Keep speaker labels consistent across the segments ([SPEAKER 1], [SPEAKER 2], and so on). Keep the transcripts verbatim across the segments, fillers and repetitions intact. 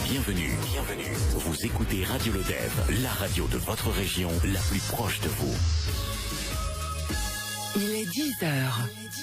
[SPEAKER 1] Bienvenue, bienvenue. Vous écoutez Radio Lodève, la radio de votre région, la plus proche de vous.
[SPEAKER 2] Il est dix heures.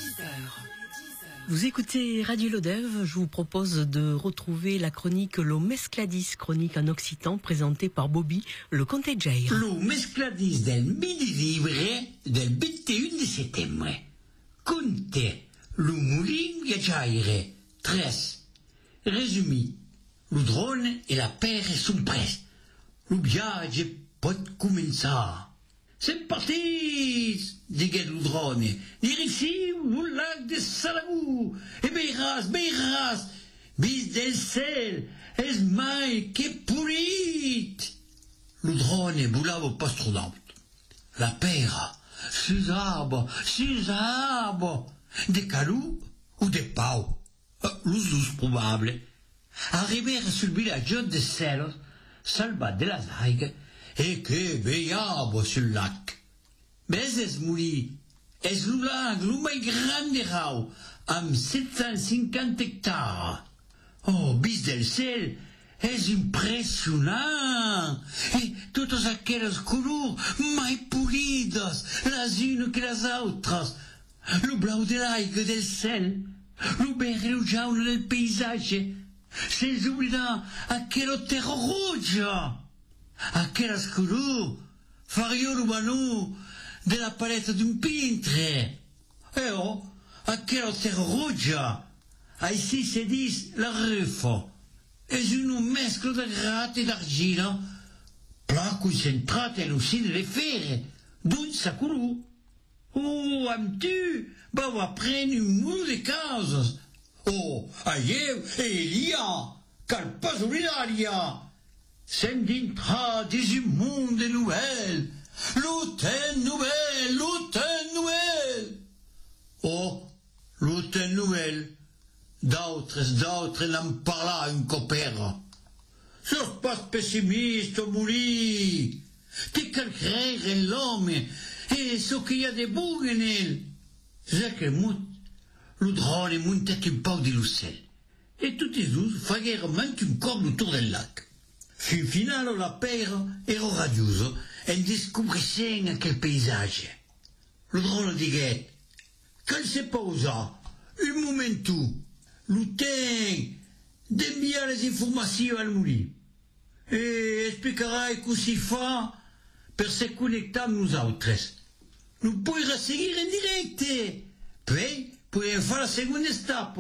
[SPEAKER 2] Vous écoutez Radio Lodève, je vous propose de retrouver la chronique Lo Mescladis, chronique en occitan présentée par Bobby, le conteggeir.
[SPEAKER 3] Lo Mescladis del midi libre del ventuno di settembre. Conte, lo mulin viaggiaire, tres. Resumi, lo drone e la perre son pres. Lo viaggio pot cominciare. C'est parti, diguait lo drone. Dirici au lac de Salagou. E beiras, beiras, bis del cel, es mai che pulit. Lo drone boulava pastronaut. La perra, sus arbres, sus arbres, de calou ou de pau. Los dos probable. Arrivèrent sul villaggio de Celos, salvat de las aigues, e che veiavo sul lac. Bes es muli, es lo lac, lo mai grande rau, amb sept cent cinquanta hectares. Oh, bis del cel, és impressionant! E totes aquelles colors mai polides, les unes que les altres. Lo blau de l'aigua del cel, lo verd e lo jaune del paisatge, sense oblidar aquella terra roja. Aquelles colors farien lo banu de la palette d'un pintre. E oh, aquella terra roja, així se dis la refa. És una mescla de grat e d'argila, pla concentrat en aussi de le fer, d'un sa color. Oh, amb tu vau aprendre un munt de coses. Oh, aieu e Elia, cal pas oblidar-la. Sem dintre des un munt de nouvelles, l'automne nouvelle, l'automne nouvelle. Oh, l'automne nouvelle, d'autres, d'autres n'en parla un copère. Sois pas pessimiste, mouli. T'es cal creire en l'homme, et ce qu'il y a de bon en elle. C'est que mut, lo drone muntet un pau de l'ocel, et toutes les douze faguèrent manque un corne autour del lac. Fin final, la perra era radiosa, en descobrissant aquel paisatge. Le drone diguet, quand se posa, un momentu, lo ten d'enviar les informacions al muli, et explicarà que si fa per se connectar amb nosaltres. Nous pourrons seguir en direct, puis pourrons faire la seconde étape.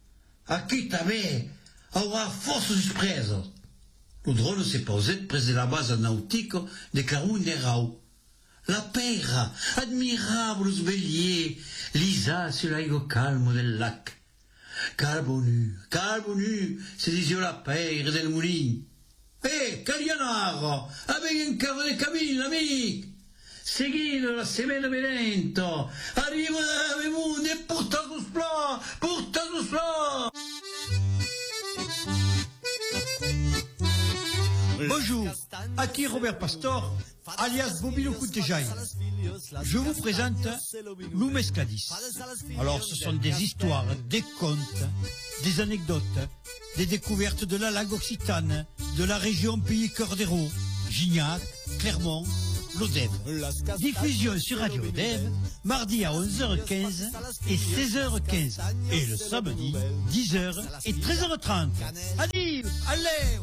[SPEAKER 3] Aquí també haurà forces surpreses. Le drone s'est posé près de la base nautique de Caroun de Rau. La perra, admirable bélier, lisa sur l'aigua calme del lac. Carbonu, carbonu, se disait la perra del moulin. Eh, Calianaro, avec un carro de Camille, amic. Seguido la semaine venente. Arriva le monde et portados pla, portados pla.
[SPEAKER 4] Bonjour, aquí Robert Pastor, alias Bobby le conteggeir. Je vous présente Lo Mescladis. Alors, ce sont des histoires, des contes, des anecdotes, des découvertes de la langue occitane, de la région Pays-Cœur d'Hérault, Gignac, Clermont, Lodève. Diffusion sur Radio Lodève, mardi à onze heures quinze et seize heures quinze. Et le samedi, dix heures et treize heures trente. Allez, allez!